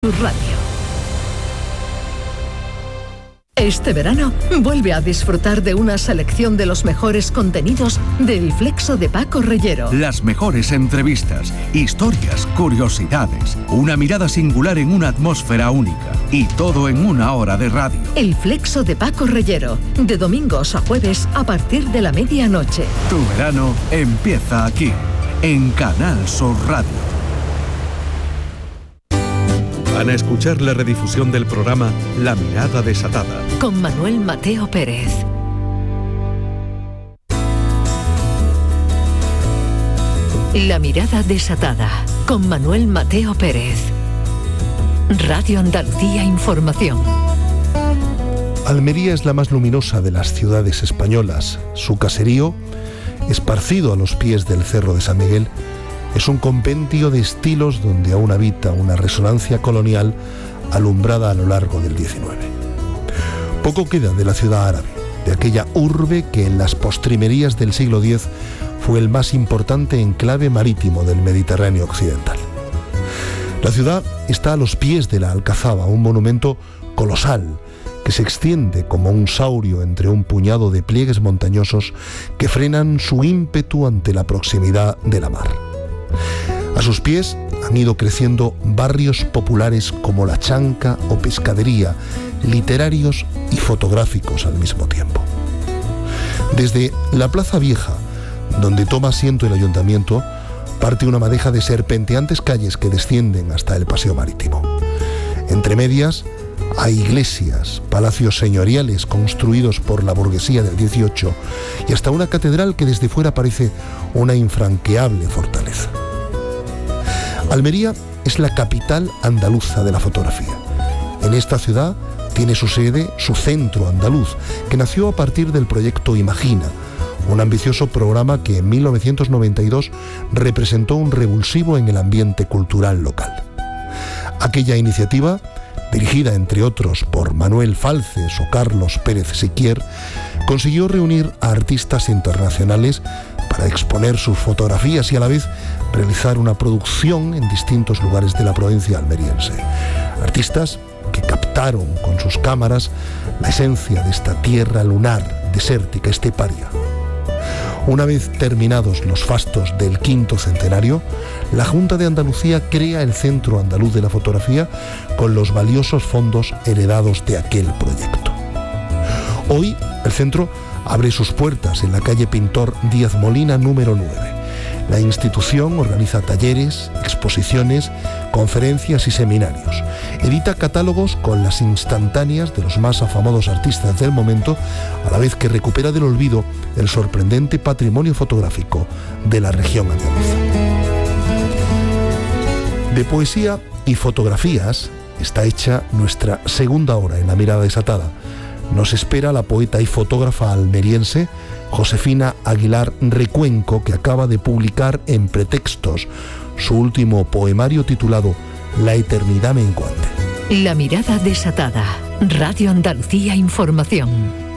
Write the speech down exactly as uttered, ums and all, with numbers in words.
Radio. Este verano, vuelve a disfrutar de una selección de los mejores contenidos del Flexo de Paco Reyero. Las mejores entrevistas, historias, curiosidades, una mirada singular en una atmósfera única y todo en una hora de radio. El Flexo de Paco Reyero, de domingos a jueves a partir de la medianoche. Tu verano empieza aquí, en Canal Sur Radio. Van a escuchar la redifusión del programa La Mirada Desatada, con Manuel Mateo Pérez. La Mirada Desatada, con Manuel Mateo Pérez. Radio Andalucía Información. Almería es la más luminosa de las ciudades españolas. Su caserío, esparcido a los pies del Cerro de San Miguel, es un compendio de estilos donde aún habita una resonancia colonial alumbrada a lo largo del diecinueve. Poco queda de la ciudad árabe, de aquella urbe que en las postrimerías del siglo diez fue el más importante enclave marítimo del Mediterráneo occidental. La ciudad está a los pies de la Alcazaba, un monumento colosal que se extiende como un saurio entre un puñado de pliegues montañosos que frenan su ímpetu ante la proximidad de la mar. A sus pies han ido creciendo barrios populares como La Chanca o Pescadería, literarios y fotográficos al mismo tiempo. Desde la Plaza Vieja, donde toma asiento el ayuntamiento, parte una madeja de serpenteantes calles que descienden hasta el Paseo Marítimo. Entre medias hay iglesias, palacios señoriales construidos por la burguesía del dieciocho y hasta una catedral que desde fuera parece una infranqueable fortaleza. Almería es la capital andaluza de la fotografía. En esta ciudad tiene su sede su Centro Andaluz, que nació a partir del proyecto Imagina, un ambicioso programa que en mil novecientos noventa y dos representó un revulsivo en el ambiente cultural local. Aquella iniciativa, dirigida entre otros por Manuel Falces o Carlos Pérez Siquier, consiguió reunir a artistas internacionales para exponer sus fotografías y a la vez realizar una producción en distintos lugares de la provincia almeriense. Artistas que captaron con sus cámaras la esencia de esta tierra lunar, desértica, esteparia. Una vez terminados los fastos del quinto centenario, la Junta de Andalucía crea el Centro Andaluz de la Fotografía con los valiosos fondos heredados de aquel proyecto. Hoy, el centro abre sus puertas en la calle Pintor Díaz Molina número nueve. La institución organiza talleres, exposiciones, conferencias y seminarios. Edita catálogos con las instantáneas de los más afamados artistas del momento, a la vez que recupera del olvido el sorprendente patrimonio fotográfico de la región andaluza. De poesía y fotografías está hecha nuestra segunda hora en La Mirada Desatada. Nos espera la poeta y fotógrafa almeriense Josefina Aguilar Recuenco, que acaba de publicar en Pretextos su último poemario titulado La eternidad menguante. La Mirada Desatada. Radio Andalucía Información.